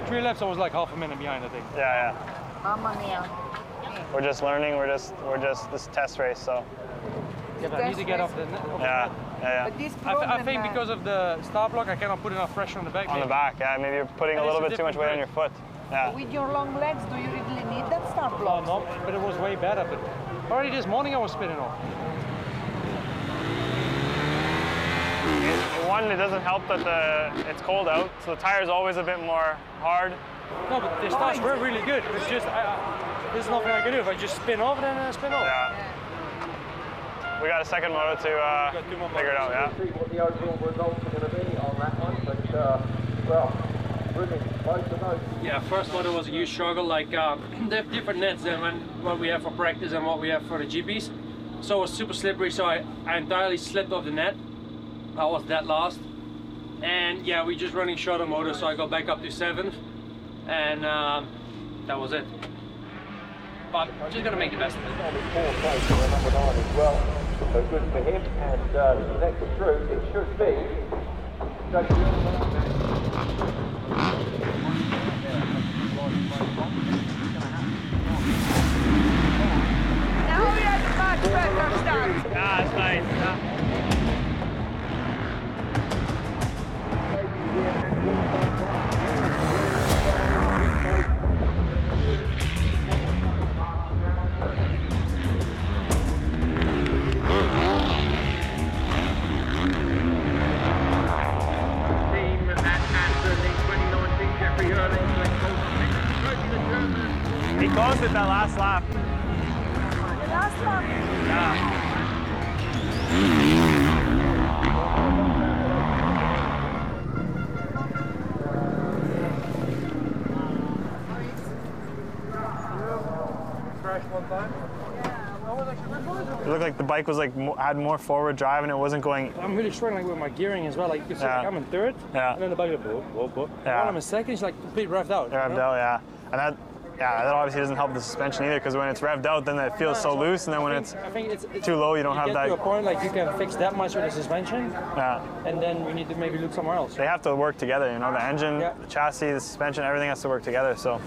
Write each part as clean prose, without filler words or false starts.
3 laps, I was like half a minute behind, I think. Yeah, Mamma mia. we're just learning. We're just this test race. So Yeah, but I need to get off the net. But this I problem, think because of the start block, I cannot put enough pressure on the back. on the back, yeah, maybe you're putting a And little it's a bit too much weight on your different foot. Yeah. with your long legs, do you really need that start block? No, but it was way better. But already this morning I was spinning off. One, it doesn't help that it's cold out, so the tire's always a bit more hard. No, but the starts were really good. It's just, there's nothing I can do. If I just spin off, then I spin off. Yeah. We got a second moto to figure it out, yeah. See what the overall results are going to be on that one, but well, brilliant, both of those. Yeah, first moto was a huge struggle. Like, they have different nets than what we have for practice and what we have for the GPs. So it was super slippery, so I entirely slipped off the net. I was dead last. And yeah, we just running shorter motor, so I got back up to 7th. And that was it. But I'm just gonna make the best of it. Only 4 places for number 9 as well, so good for him. And next through, it should be. Now we have a much better start. Ah, it's nice. He closed it that last lap. The last one. Yeah. Crashed one time. It looked like the bike was like had more forward drive and it wasn't going. I'm really struggling with my gearing as well. Like, you see, Yeah. like I'm in third, Yeah. and then the bike goes, whoop, whoop, whoop. Yeah. When I'm in second, it's like completely revved out. Revved out, yeah. And that obviously doesn't help the suspension either, because when it's revved out, then it feels so loose, and then when it's I think it's too low, you don't have get that. to a point like you can fix that much with the suspension, Yeah. and then we need to maybe look somewhere else. They have to work together, you know, the engine, Yeah. the chassis, the suspension, everything has to work together, so.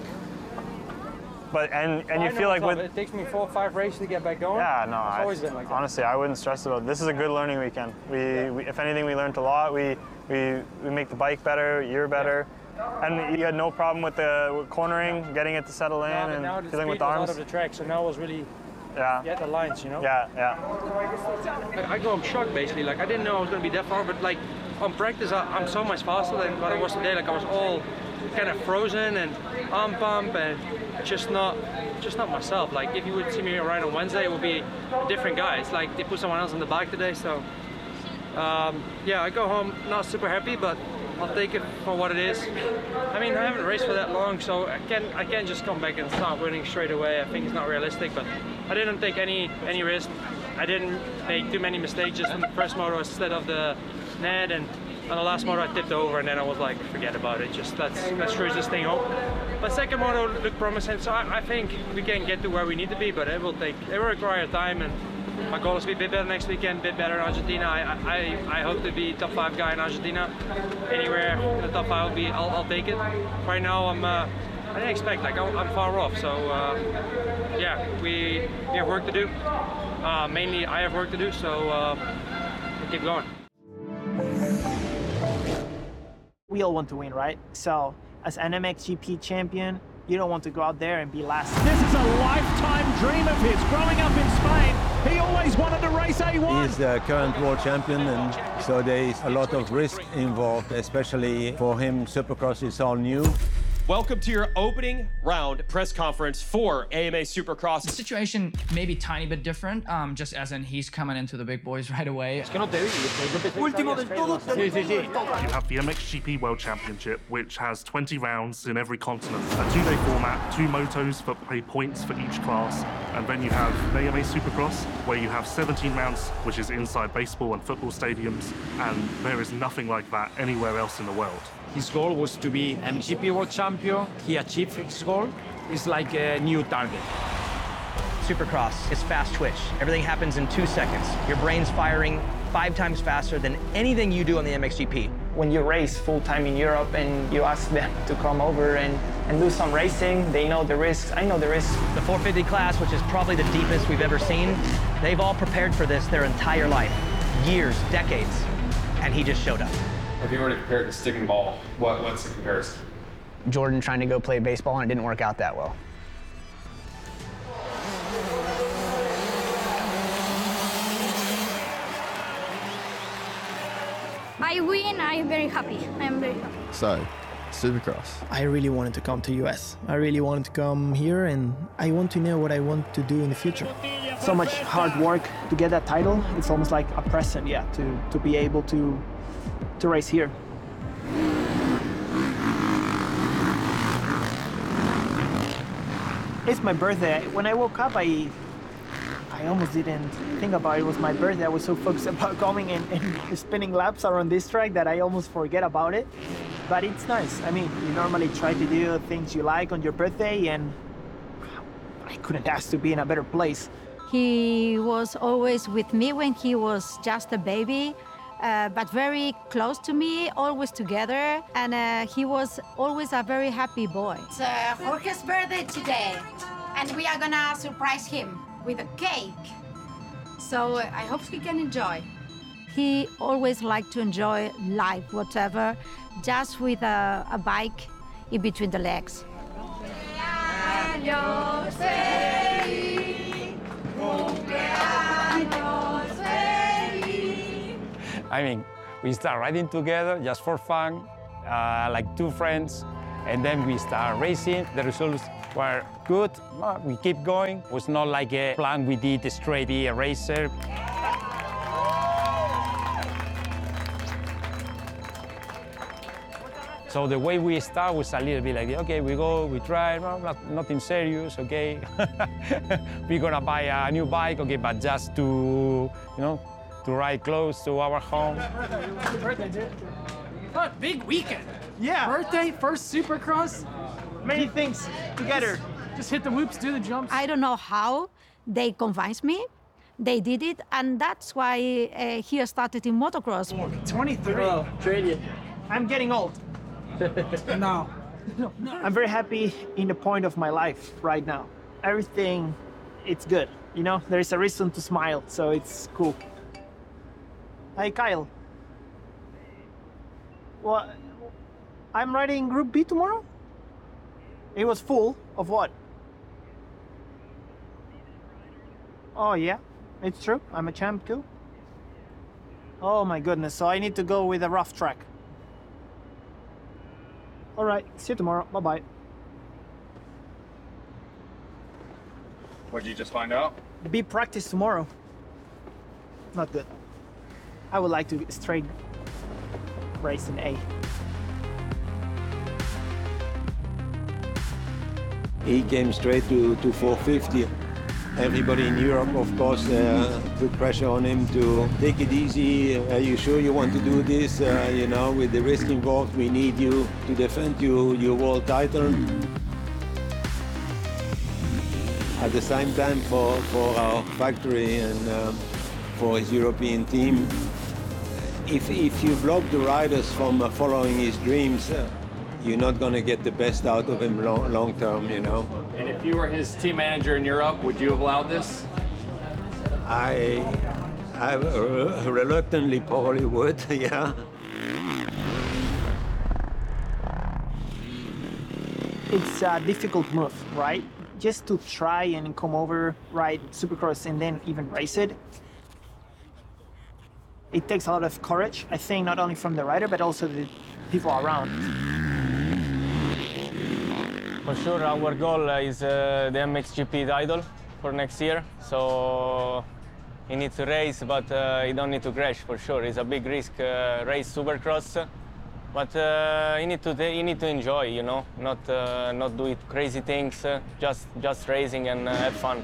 But, and I you know feel like myself, with, it takes me 4 or 5 races to get back going. yeah, no, It's always been like that. honestly, I wouldn't stress about it. This is a good learning weekend. We if anything, we learned a lot. We make the bike better, you're better. And you had no problem with the cornering, getting it to settle in, Now, and now the feeling speed with the was arms. out of the track, so now it was really Yeah, get the lines, you know? yeah, yeah. I go home shocked basically. Like I didn't know I was gonna be that far, but like on practice I'm so much faster than what I was today. Like I was all kind of frozen and arm pump and just not myself. Like if you would see me ride on Wednesday, it would be a different guy. It's like they put someone else on the bike today, so yeah, I go home not super happy, but I'll take it for what it is. I mean, I haven't raced for that long, so I can't just come back and start winning straight away. I think it's not realistic, but I didn't take any risk. I didn't make too many mistakes. Just on the first motor, I slid off the net, and on the last motor, I tipped over, and then I was like, forget about it. Just let's cruise this thing home. But second motor looked promising, so I think we can get to where we need to be, but it will require time, and my goal is to be a bit better next weekend, a bit better in Argentina. I hope to be top 5 guy in Argentina. Anywhere in the top 5 I'll take it. Right now I didn't expect, like I'm far off, so yeah, we have work to do. Mainly I have work to do, so we'll keep going. We all want to win, right? So as an MXGP champion, you don't want to go out there and be last. This is a lifetime dream of his. Growing up in Spain, he always wanted to race A1. He's the current world champion, and so there is a lot of risk involved, especially for him. Supercross is all new. Welcome to your opening round press conference for AMA Supercross. The situation may be a tiny bit different, just as in he's coming into the big boys right away. You have the MXGP World Championship, which has 20 rounds in every continent. A 2-day format, 2 motos for pay points for each class. And then you have AMA Supercross, where you have 17 rounds, which is inside baseball and football stadiums. And there is nothing like that anywhere else in the world. His goal was to be MXGP World Champion. He achieved his goal. It's like a new target. Supercross is fast twitch. Everything happens in 2 seconds. Your brain's firing 5 times faster than anything you do on the MXGP. When you race full-time in Europe and you ask them to come over and do some racing, they know the risks, I know the risks. The 450 class, which is probably the deepest we've ever seen, they've all prepared for this their entire life, years, decades, and he just showed up. If you were to compare it to stick and ball, what's the comparison? Jordan trying to go play baseball and it didn't work out that well. I win, I'm very happy. I'm very happy. So, Supercross. I really wanted to come to US. I really wanted to come here and I want to know what I want to do in the future. So much hard work to get that title. It's almost like a present, yeah, to be able to race here. It's my birthday. When I woke up, I almost didn't think about it was my birthday. I was so focused about coming and spinning laps around this track that I almost forget about it. But it's nice. I mean, you normally try to do things you like on your birthday, and I couldn't ask to be in a better place. He was always with me when he was just a baby, but very close to me, always together, and he was always a very happy boy. It's Jorge's birthday today, and we are gonna surprise him with a cake. So I hope he can enjoy. He always liked to enjoy life, whatever, just with a bike in between the legs. I mean, we start riding together just for fun, like two friends, and then we start racing. The results were good. We keep going. It was not like a plan we did straight a racer. So the way we start was a little bit like, okay, we go, we try, nothing serious, okay. We're gonna buy a new bike, okay, but just to, to ride close to our home. Happy birthday, dude. What, big weekend. Yeah. Birthday, first Supercross. Many things together. Just hit the whoops, do the jumps. I don't know how they convinced me. They did it, and that's why he started in motocross. 23. Oh, I'm getting old. No. I'm very happy in the point of my life right now. Everything, it's good. There is a reason to smile, so it's cool. Hi, Kyle. Well, I'm riding Group B tomorrow? It was full of what? Oh, yeah, it's true. I'm a champ too. Oh my goodness, so I need to go with a rough track. All right, see you tomorrow. Bye-bye. What did you just find out? B practice tomorrow. Not good. I would like to straight race in A. He came straight to 450. Everybody in Europe, of course, put pressure on him to take it easy. Are you sure you want to do this? With the risk involved, we need you to defend your world title. At the same time, for our factory and for his European team, if you block the riders from following his dreams, you're not going to get the best out of him long term, And if you were his team manager in Europe, would you have allowed this? I reluctantly probably would, yeah. It's a difficult move, right? Just to try and come over, ride Supercross, and then even race it. It takes a lot of courage, I think, not only from the rider, but also the people around. For sure, our goal is the MXGP title for next year. So he needs to race, but he don't need to crash for sure. It's a big risk race Supercross, but he need to enjoy, not do it crazy things, just racing and have fun.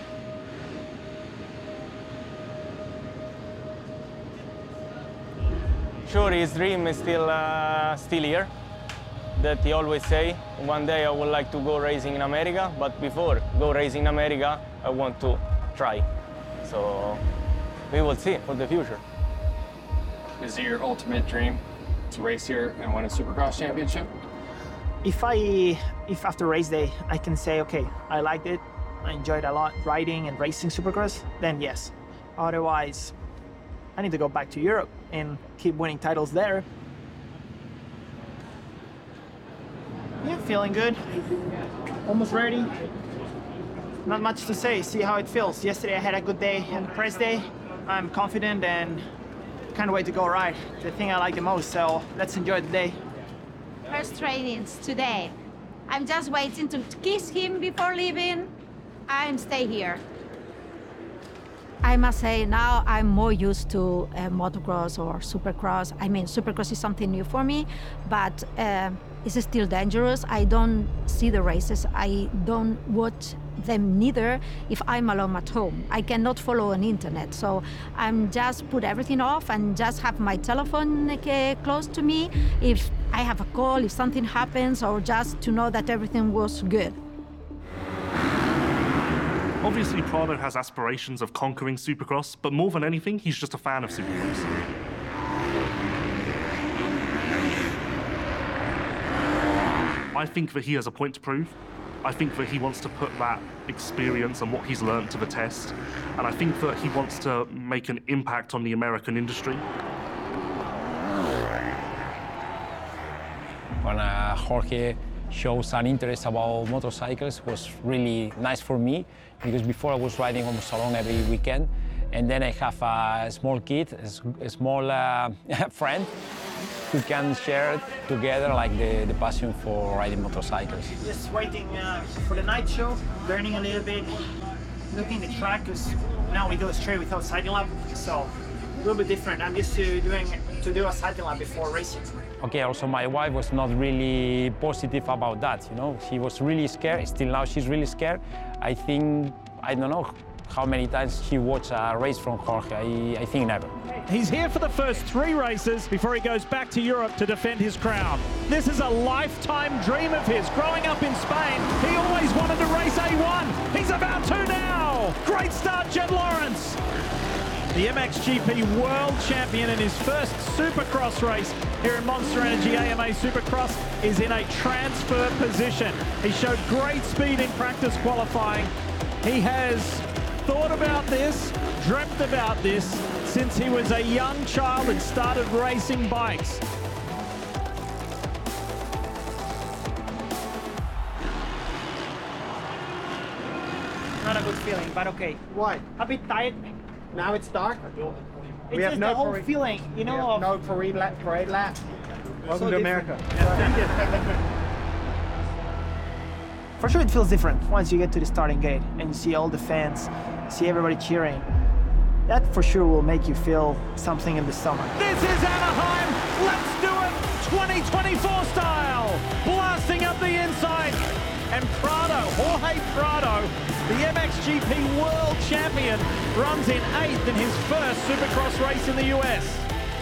Sure, his dream is still here. That he always say, one day I would like to go racing in America, but before go racing in America, I want to try. So we will see for the future. Is it your ultimate dream to race here and win a Supercross championship? If after race day I can say, okay, I liked it, I enjoyed a lot riding and racing Supercross, then yes. Otherwise, I need to go back to Europe and keep winning titles there. Yeah, feeling good. Almost ready. Not much to say, see how it feels. Yesterday I had a good day and press day. I'm confident and can't wait to go ride. The thing I like the most, so let's enjoy the day. First trainings today. I'm just waiting to kiss him before leaving and stay here. I must say now I'm more used to motocross or supercross. I mean, supercross is something new for me, but it's still dangerous. I don't see the races. I don't watch them neither if I'm alone at home. I cannot follow on internet, so I'm just put everything off and just have my telephone close to me if I have a call, if something happens, or just to know that everything was good. Obviously, Prado has aspirations of conquering Supercross, but more than anything, he's just a fan of Supercross. I think that he has a point to prove. I think that he wants to put that experience and what he's learned to the test. And I think that he wants to make an impact on the American industry. When Jorge showed some interest about motorcycles was really nice for me, because before I was riding almost alone every weekend, and then I have a small kid, a small friend who can share together like the passion for riding motorcycles. Just waiting for the night show, learning a little bit, looking at the track, because now we go straight without sighting lap, so a little bit different. I'm used to do a sighting lap before racing. Okay, also my wife was not really positive about that, you know. She was really scared, still now she's really scared. I think, I don't know how many times she watched a race from Jorge, I think never. He's here for the first 3 races before he goes back to Europe to defend his crown. This is a lifetime dream of his. Growing up in Spain, he always wanted to race A1. He's about to now. Great start, Jed Lawrence. The MXGP World Champion in his first Supercross race here in Monster Energy AMA Supercross is in a transfer position. He showed great speed in practice qualifying. He has thought about this, dreamt about this since he was a young child and started racing bikes. Not a good feeling, but okay. Why? A bit tired. Now it's dark. It's just the whole feeling, you know. No parade lap. Welcome to America. For sure it feels different once you get to the starting gate and you see all the fans, see everybody cheering. That for sure will make you feel something in the stomach. This is Anaheim. Let's do it 2024 style. Blasting up the inside. And Prado, Jorge Prado, the MXGP World Champion, runs in 8th in his first Supercross race in the US.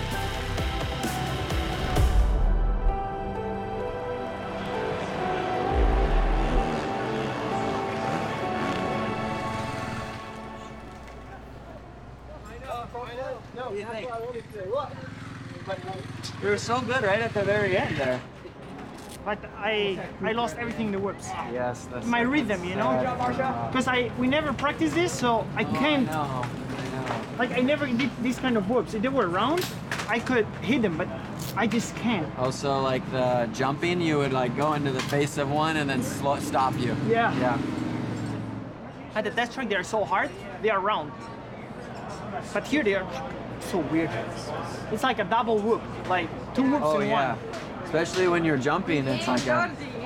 You were so good right at the very end there. But I lost everything in the whoops. Yes, that's my rhythm, you know? Because we never practiced this, so I can't. I know. Like I never did this kind of whoops. If they were round, I could hit them, but I just can't. Also, like the jumping, you would like go into the face of one and then stop you. Yeah. Yeah. At the test track, they're so hard. They are round. But here they are so weird. It's like a double whoop, like 2 whoops in one. Especially when you're jumping, it's like a...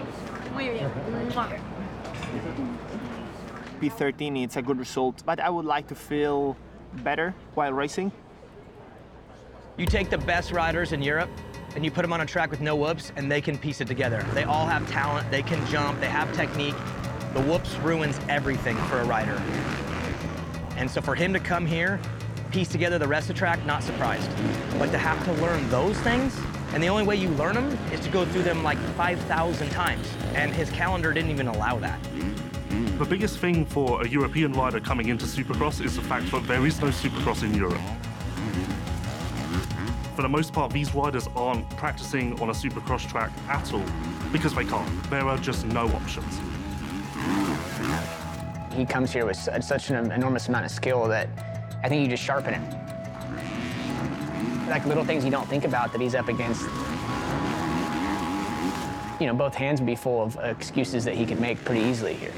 P13, it's a good result, but I would like to feel better while racing. You take the best riders in Europe and you put them on a track with no whoops and they can piece it together. They all have talent, they can jump, they have technique. The whoops ruins everything for a rider. And so for him to come here, piece together the rest of the track, not surprised. But to have to learn those things, and the only way you learn them is to go through them like 5,000 times. And his calendar didn't even allow that. The biggest thing for a European rider coming into Supercross is the fact that there is no Supercross in Europe. For the most part, these riders aren't practicing on a supercross track at all because they can't. There are just no options. He comes here with such an enormous amount of skill that I think you just sharpen him. Like little things you don't think about that he's up against. You know, both hands would be full of excuses that he could make pretty easily here.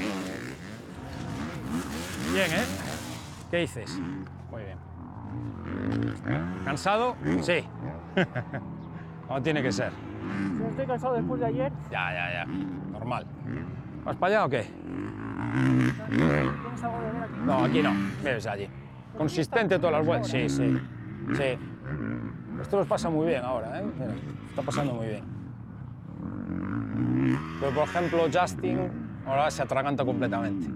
Bien, ¿eh? ¿Qué dices? Muy bien. ¿Cansado? Sí. Como tiene que ser. Estoy cansado después de ayer. Ya. Normal. ¿Vas para allá o qué? No, aquí no. Ves allí. Consistente todas las vueltas. Sí. Esto nos pasa muy bien ahora, ¿eh? Mira, está pasando muy bien. Pero, por ejemplo, Justin ahora se atraganta completamente.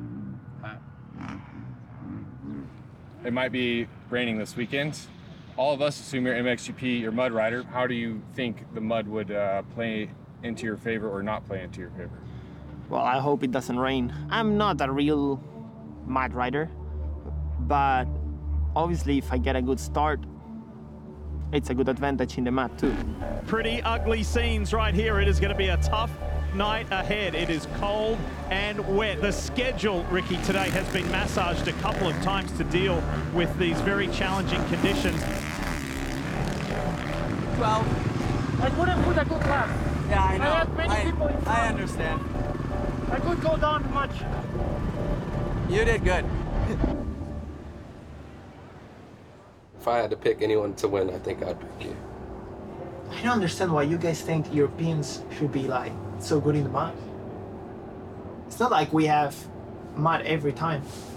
It might be raining this weekend. All of us assume you're MXGP, you're mud rider. How do you think the mud would play into your favor or not play into your favor? Well, I hope it doesn't rain. I'm not a real mud rider, but obviously if I get a good start, it's a good advantage in the mud too. Pretty ugly scenes right here. It is going to be a tough night ahead. It is cold and wet. The schedule, Ricky, today has been massaged a couple of times to deal with these very challenging conditions. 12. I couldn't put a good lap. Yeah, I know. I have many people in front. I understand. I could go down much. You did good. If I had to pick anyone to win, I think I'd pick you. I don't understand why you guys think Europeans should be like so good in the mud. It's not like we have mud every time.